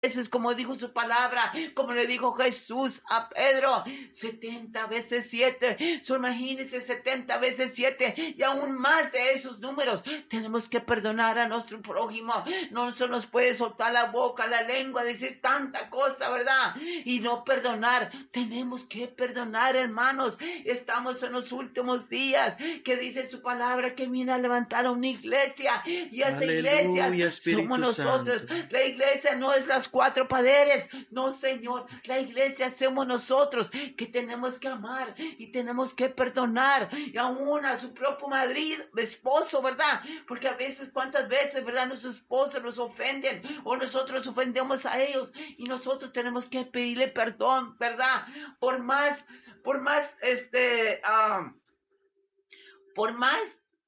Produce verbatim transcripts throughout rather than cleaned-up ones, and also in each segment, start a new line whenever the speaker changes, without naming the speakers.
veces, como dijo su palabra, como le dijo Jesús a Pedro, setenta veces siete. So, imagínense, setenta veces siete y aún más de esos números. Tenemos que perdonar a nuestro prójimo. No se nos puede soltar la boca, la lengua, decir tanta cosa, ¿verdad? Y no perdonar. Tenemos que perdonar, hermanos. Estamos en los últimos días, que dice su palabra que viene a levantar a una iglesia, y esa
Aleluya,
iglesia
Espíritu
somos nosotros.
Santo.
La iglesia no es las cuatro paredes, no, Señor. La iglesia somos nosotros, que tenemos que amar y tenemos que perdonar, y aún a su propio marido, esposo, ¿verdad? Porque a veces, cuántas veces, ¿verdad? Nuestros esposos nos ofenden, o nosotros ofendemos a ellos, y nosotros tenemos que pedirle perdón, ¿verdad? Por más, por más, este, um, por más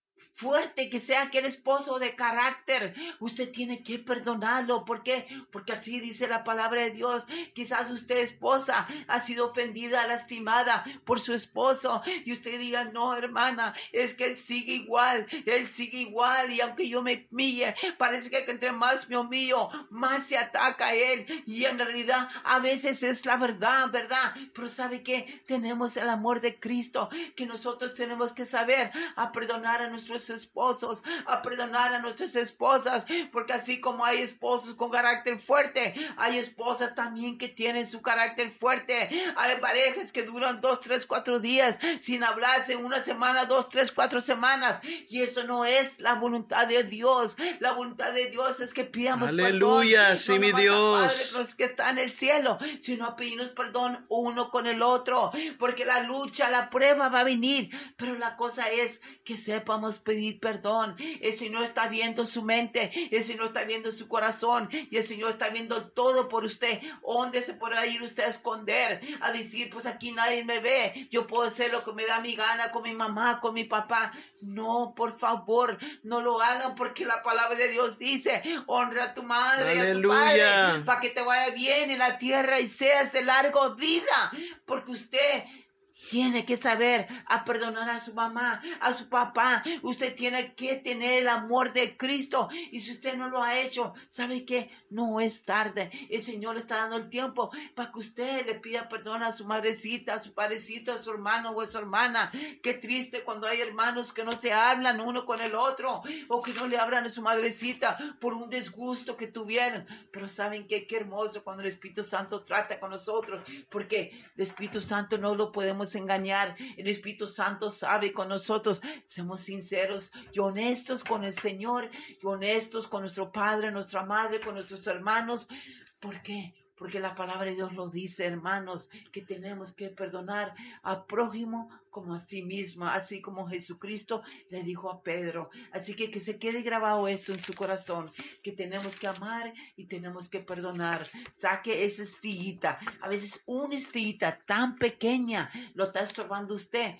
fuerte que sea aquel esposo de carácter, usted tiene que perdonarlo. ¿Por qué? Porque así dice la palabra de Dios. Quizás usted, esposa, ha sido ofendida, lastimada por su esposo, y usted diga, no, hermana, es que él sigue igual, él sigue igual, y aunque yo me humille, parece que entre más me humillo, más se ataca a él, y en realidad a veces es la verdad, ¿verdad? Pero ¿sabe qué? Tenemos el amor de Cristo, que nosotros tenemos que saber a perdonar a nuestros esposos, a perdonar a nuestras esposas, porque así como hay esposos con carácter fuerte, hay esposas también que tienen su carácter fuerte. Hay parejas que duran dos, tres, cuatro días sin hablarse, una semana, dos, tres, cuatro semanas, y eso no es la voluntad de Dios. La voluntad de Dios es que pidamos
Aleluya,
perdón,
sí,
no
mi
nomás
Dios.
a Padre los que está en el cielo, sino a pedirnos perdón uno con el otro, porque la lucha, la prueba va a venir, pero la cosa es que sepamos pedir perdón. El Señor está viendo su mente, el Señor está viendo su corazón, y el Señor está viendo todo por usted. ¿Dónde se podrá ir usted a esconder? A decir, pues aquí nadie me ve, yo puedo hacer lo que me da mi gana con mi mamá, con mi papá. No, por favor, no lo hagan, porque la palabra de Dios dice, honra a tu madre y a tu padre,
Aleluya.
para que te vaya bien en la tierra y seas de larga vida, porque usted tiene que saber a perdonar a su mamá, a su papá. Usted tiene que tener el amor de Cristo. Y si usted no lo ha hecho, ¿sabe qué? No es tarde. El Señor le está dando el tiempo para que usted le pida perdón a su madrecita, a su padrecito, a su hermano o a su hermana. Qué triste cuando hay hermanos que no se hablan uno con el otro, o que no le hablan a su madrecita por un disgusto que tuvieron. Pero ¿saben qué? Qué hermoso cuando el Espíritu Santo trata con nosotros, porque el Espíritu Santo no lo podemos engañar. El Espíritu Santo sabe con nosotros. Seamos sinceros y honestos con el Señor, y honestos con nuestro Padre, nuestra Madre, con nuestros hermanos. ¿Por qué? Porque la palabra de Dios lo dice, hermanos, que tenemos que perdonar al prójimo como a sí mismo, así como Jesucristo le dijo a Pedro. Así que que se quede grabado esto en su corazón, que tenemos que amar y tenemos que perdonar. Saque esa estillita, a veces una estillita tan pequeña lo está estorbando usted.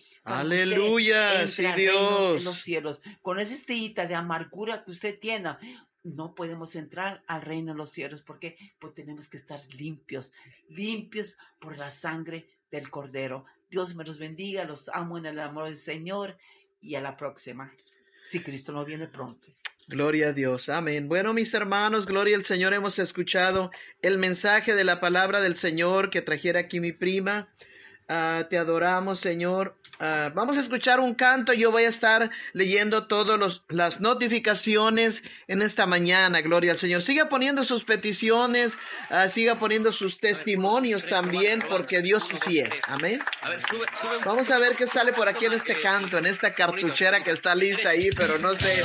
Aleluya,
usted
sí, Dios.
En los cielos, con esa estillita de amargura que usted tiene, no podemos entrar al reino de los cielos. Porque pues tenemos que estar limpios, limpios por la sangre del Cordero. Dios me los bendiga, los amo en el amor del Señor, y a la próxima, si Cristo no viene pronto.
Gloria a Dios, amén. Bueno, mis hermanos, gloria al Señor, hemos escuchado el mensaje de la palabra del Señor que trajera aquí mi prima. Uh, te adoramos, Señor. Uh, vamos a escuchar un canto. Yo voy a estar leyendo todas las notificaciones en esta mañana. Gloria al Señor. Siga poniendo sus peticiones, uh, siga poniendo sus testimonios también, porque Dios es fiel. Amén. Vamos a ver qué sale por aquí en este canto, en esta cartuchera que está lista ahí, pero no sé.